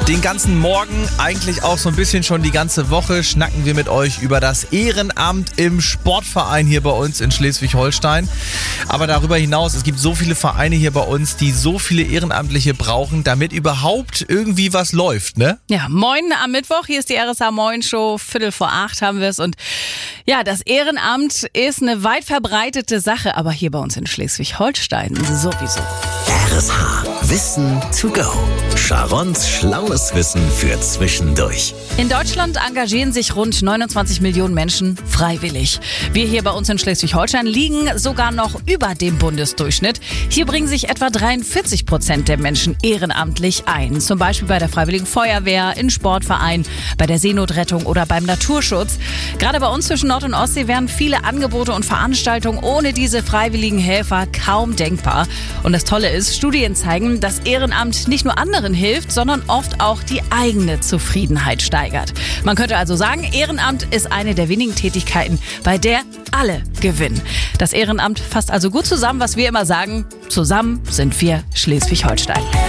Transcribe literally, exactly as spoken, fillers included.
Den ganzen Morgen, eigentlich auch so ein bisschen schon die ganze Woche, schnacken wir mit euch über das Ehrenamt im Sportverein hier bei uns in Schleswig-Holstein. Aber darüber hinaus, es gibt so viele Vereine hier bei uns, die so viele Ehrenamtliche brauchen, damit überhaupt irgendwie was läuft, ne? Ja, moin am Mittwoch, hier ist die R S A Moin Show, Viertel vor acht haben wir es und ja, das Ehrenamt ist eine weit verbreitete Sache, aber hier bei uns in Schleswig-Holstein sowieso. R S H Wissen to go. Sharons schlaues Wissen für zwischendurch. In Deutschland engagieren sich rund neunundzwanzig Millionen Menschen freiwillig. Wir hier bei uns in Schleswig-Holstein liegen sogar noch über dem Bundesdurchschnitt. Hier bringen sich etwa dreiundvierzig Prozent der Menschen ehrenamtlich ein. Zum Beispiel bei der Freiwilligen Feuerwehr, in Sportvereinen, bei der Seenotrettung oder beim Naturschutz. Gerade bei uns zwischen Nord- und Ostsee wären viele Angebote und Veranstaltungen ohne diese freiwilligen Helfer kaum denkbar. Und das Tolle ist, Studien zeigen, dass Ehrenamt nicht nur anderen hilft, sondern oft auch die eigene Zufriedenheit steigert. Man könnte also sagen, Ehrenamt ist eine der wenigen Tätigkeiten, bei der alle gewinnen. Das Ehrenamt fasst also gut zusammen, was wir immer sagen: Zusammen sind wir Schleswig-Holstein.